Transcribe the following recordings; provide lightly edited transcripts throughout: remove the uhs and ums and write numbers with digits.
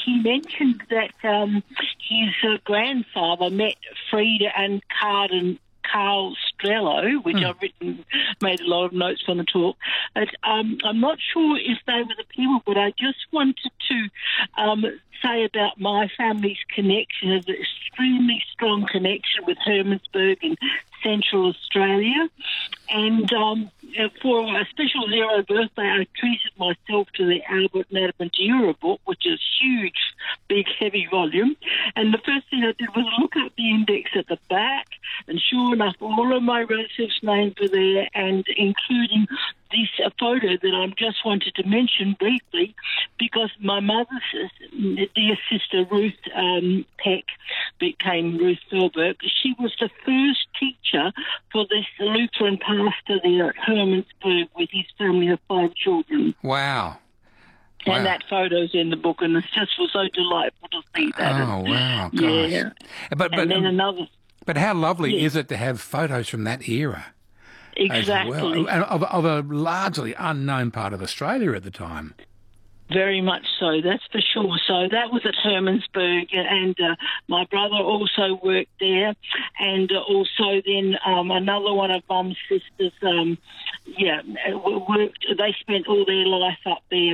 he mentioned that his grandfather met Frida and Carl Strello, which I've made a lot of notes on the talk. And, I'm not sure if they were the people, but I just wanted to say about my family's connection, an extremely strong connection with Hermannsburg in Central Australia. And for a special 0 birthday, I treated myself to the Albert Madeira book, which is a huge, big, heavy volume. And the first thing I did was look up the index at the back, and sure enough, all of my relatives' names were there, and including this photo that I just wanted to mention briefly, because my mother's dear sister, Ruth Peck, became Ruth Thorberg. She was the first teacher for this Lutheran pastor there at Hermannsburg with his family of 5 children. Wow. And that photo's in the book, and it just was so delightful to see that. Oh, wow, gosh. Yeah. But and then another... But how lovely is it to have photos from that era? Exactly. Well, and of a largely unknown part of Australia at the time. Very much so, that's for sure. So that was at Hermannsburg, and my brother also worked there, and also then another one of Mum's sisters, worked. They spent all their life up there.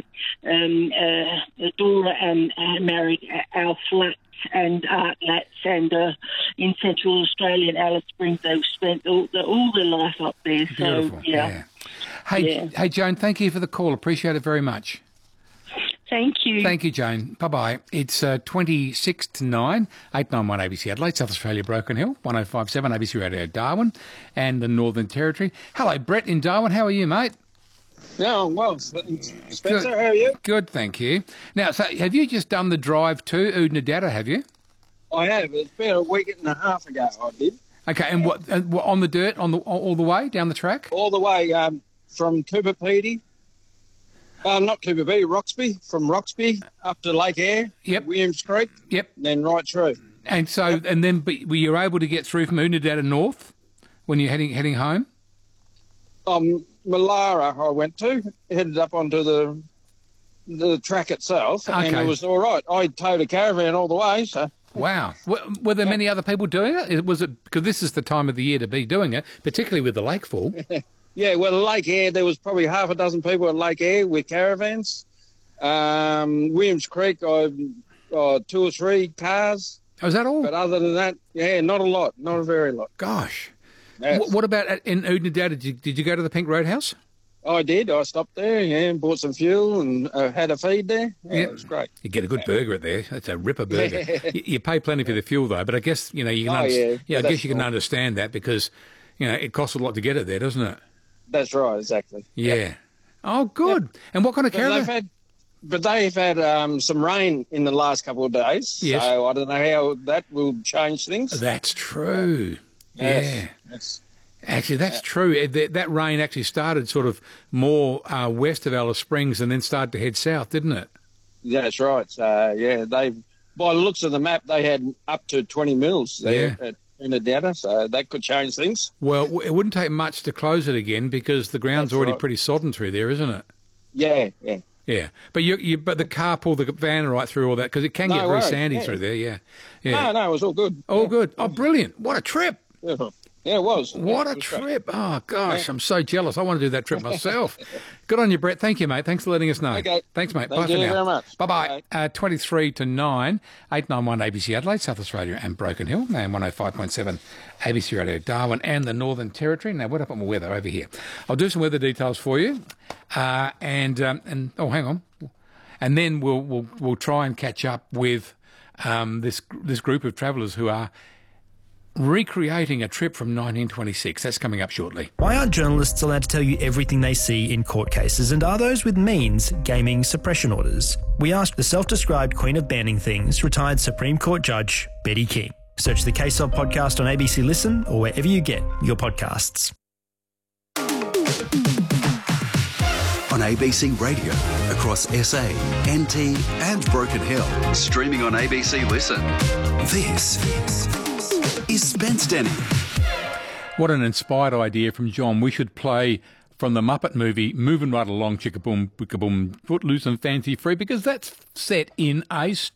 Dora and married Al Flatts and Art Latz, and in Central Australia and Alice Springs, they've spent all their life up there. Beautiful. So, yeah. Hey, Joan, thank you for the call. Appreciate it very much. Thank you. Thank you, Joan. Bye-bye. It's 26 to 9, 891 ABC Adelaide, South Australia, Broken Hill, 105.7 ABC Radio Darwin and the Northern Territory. Hello, Brett in Darwin. How are you, mate? Yeah, I'm well. Spencer, how are you? Good, thank you. Now, so have you just done the drive to Oodnadatta, have you? I have. It's been a week and a half ago I did. Okay, and what on the dirt, all the way, down the track? All the way from Cooper Pedy. Not Cooper Pedy, Roxby. From Roxby up to Lake Eyre. Yep. Williams Creek. Yep. Then right through. And so, and then were you able to get through from Oodnadatta North when you're heading home? Malara I went to, headed up onto the track itself, and it was all right. I towed a caravan all the way, so... Wow. Were there many other people doing it? Was it because this is the time of the year to be doing it, particularly with the lakefall? Yeah, well, Lake Eyre, there was probably half a dozen people at Lake Eyre with caravans. Williams Creek, 2 or 3 cars. Oh, is that all? But other than that, yeah, not a lot, not a very lot. Gosh. Yes. What about in Oodnadatta? Did you go to the Pink Roadhouse? I did. I stopped there, and bought some fuel and had a feed there. Yeah, It was great. You get a good burger at there. That's a ripper burger. You pay plenty for the fuel, though, but I guess, you can I guess you can understand that because, it costs a lot to get it there, doesn't it? That's right, exactly. Yeah. Yep. Oh, good. Yep. And what kind of caravan? They've had some rain in the last couple of days, yes. So I don't know how that will change things. That's true. Yes. Yeah. Yes. Actually, that's true. That rain actually started sort of more west of Alice Springs and then started to head south, didn't it? Yeah, that's right. So, by the looks of the map, they had up to 20 mils there at Oodnadatta, so that could change things. Well, it wouldn't take much to close it again because the ground's already pretty sodden through there, isn't it? Yeah. Yeah, but but the car pulled the van right through all that because it can get very sandy through there. Yeah. No, it was all good. All good. Oh, brilliant! What a trip! Yeah, it was. What a trip! Oh gosh, I'm so jealous. I want to do that trip myself. Good on you, Brett. Thank you, mate. Thanks for letting us know. Okay. Thanks, mate. Thank Bye you for now. very much. Bye-bye. 23 to 9, 891 ABC Adelaide, South Australia and Broken Hill, and 105.7 ABC Radio Darwin and the Northern Territory. Now, what about my weather over here? I'll do some weather details for you, and hang on, and then we'll try and catch up with this group of travellers who are recreating a trip from 1926. That's coming up shortly. Why aren't journalists allowed to tell you everything they see in court cases, and are those with means gaming suppression orders? We asked the self-described queen of banning things, retired Supreme Court Judge Betty King. Search the Case Of podcast on ABC Listen or wherever you get your podcasts. On ABC Radio, across SA, NT and Broken Hill. Streaming on ABC Listen. This is Spence Denny. What an inspired idea from John. We should play from the Muppet movie, Moving Right Along, Chicka Boom, Wicka Boom, Footloose and Fancy Free, because that's set in a